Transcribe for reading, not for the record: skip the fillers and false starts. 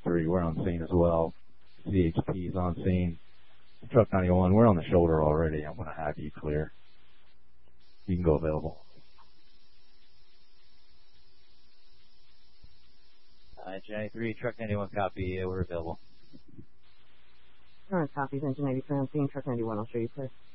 3, we're on scene as well. CHP is on scene. Truck 91, we're on the shoulder already. I'm going to have you clear. You can go available. Engine 93, Truck 91, copy. We're available. Current copies, Engine 93 on scene, Truck 91, I'll show you clear.